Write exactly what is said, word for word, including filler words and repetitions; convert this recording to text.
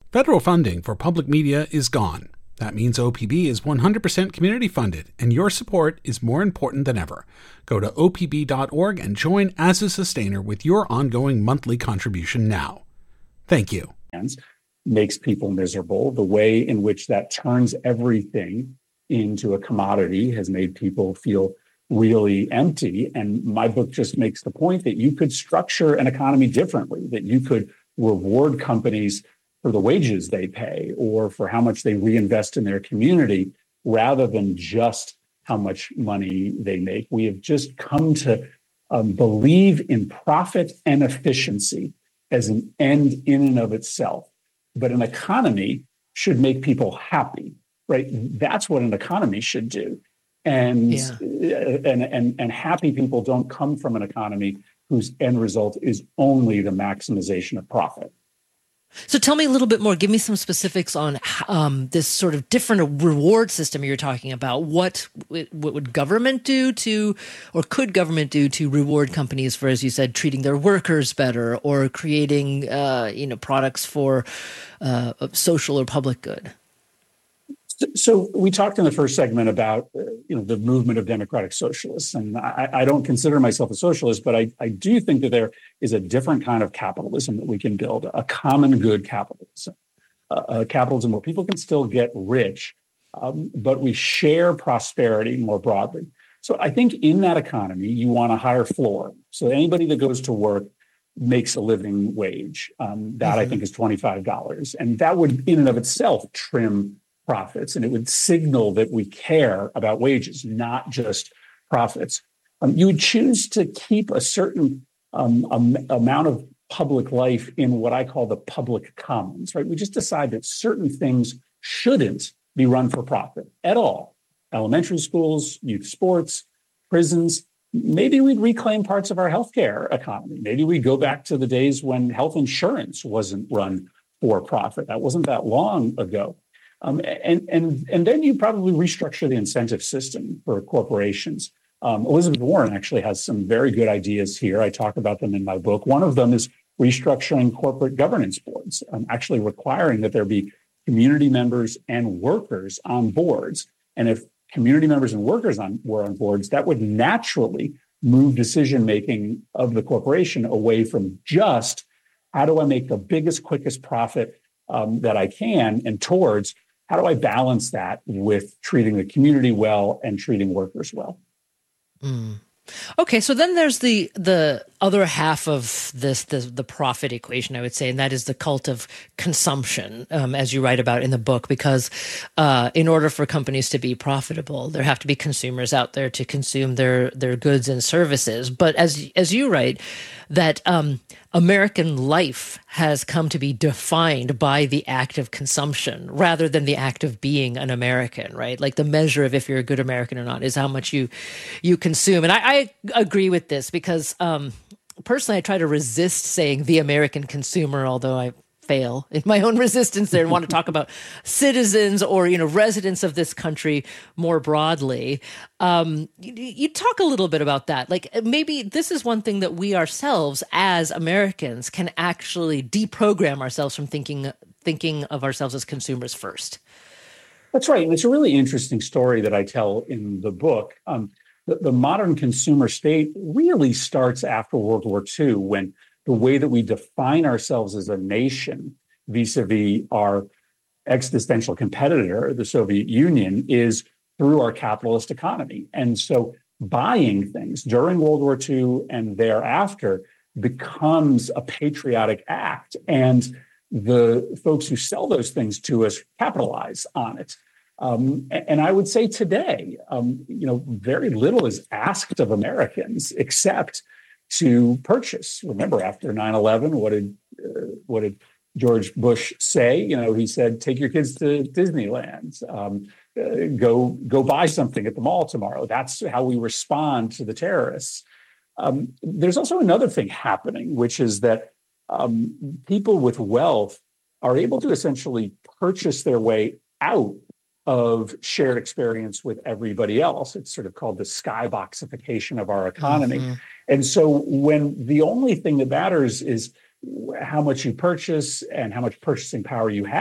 Federal funding for public media is gone. That means O P B is one hundred percent community funded, and your support is more important than ever. Go to O P B dot org and join as a sustainer with your ongoing monthly contribution now. Thank you. Makes people miserable. The way in which that turns everything into a commodity has made people feel really empty. And my book just makes the point that you could structure an economy differently, that you could reward companies for the wages they pay or for how much they reinvest in their community rather than just how much money they make. We have just come to um, believe in profit and efficiency as an end in and of itself. But an economy should make people happy, right? That's what an economy should do. And, yeah. and, and, and happy people don't come from an economy whose end result is only the maximization of profit. So tell me a little bit more. Give me some specifics on um, this sort of different reward system you're talking about. What, what would government do to, or could government do to reward companies for, as you said, treating their workers better or creating, uh, you know, products for uh, social or public good? So we talked in the first segment about, uh, you know, the movement of democratic socialists, and I, I don't consider myself a socialist, but I, I do think that there is a different kind of capitalism that we can build, a common good capitalism, uh, a capitalism where people can still get rich, um, but we share prosperity more broadly. So I think in that economy, you want a higher floor. So anybody that goes to work makes a living wage. Um, that mm-hmm. I think is twenty-five dollars, and that would in and of itself trim profits, and it would signal that we care about wages, not just profits. Um, you would choose to keep a certain um, um, amount of public life in what I call the public commons, right? We just decide that certain things shouldn't be run for profit at all. Elementary schools, youth sports, prisons. Maybe we'd reclaim parts of our healthcare economy. Maybe we go back to the days when health insurance wasn't run for profit. That wasn't that long ago. Um, and, and, and then you probably restructure the incentive system for corporations. Um, Elizabeth Warren actually has some very good ideas here. I talk about them in my book. One of them is restructuring corporate governance boards, um, actually requiring that there be community members and workers on boards. And if community members and workers on, were on boards, that would naturally move decision-making of the corporation away from just how do I make the biggest, quickest profit um, that I can, and towards how do I balance that with treating the community well and treating workers well? Mm. Okay, so then there's the the other half of this, the, the profit equation, I would say, and that is the cult of consumption, um, as you write about in the book, because uh, in order for companies to be profitable, there have to be consumers out there to consume their their goods and services. But as as you write, that um, American life has come to be defined by the act of consumption rather than the act of being an American, right? Like the measure of if you're a good American or not is how much you you consume. And I, I agree with this because um, personally, I try to resist saying the American consumer, although I fail in my own resistance there and want to talk about citizens or, you know, residents of this country more broadly. Um, you, you talk a little bit about that. Like maybe this is one thing that we ourselves as Americans can actually deprogram ourselves from thinking thinking of ourselves as consumers first. That's right. And it's a really interesting story that I tell in the book. Um, the, the modern consumer state really starts after World War Two, when the way that we define ourselves as a nation vis-a-vis our existential competitor, the Soviet Union, is through our capitalist economy. And so buying things during World War Two and thereafter becomes a patriotic act. And the folks who sell those things to us capitalize on it. Um, and I would say today, um, you know, very little is asked of Americans except to purchase. Remember, after nine eleven, what did uh, what did George Bush say? You know, he said, "Take your kids to Disneyland. Um, uh, go go buy something at the mall tomorrow." That's how we respond to the terrorists. Um, there's also another thing happening, which is that um, people with wealth are able to essentially purchase their way out of shared experience with everybody else. It's sort of called the skyboxification of our economy. Mm-hmm. And so when the only thing that matters is how much you purchase and how much purchasing power you have,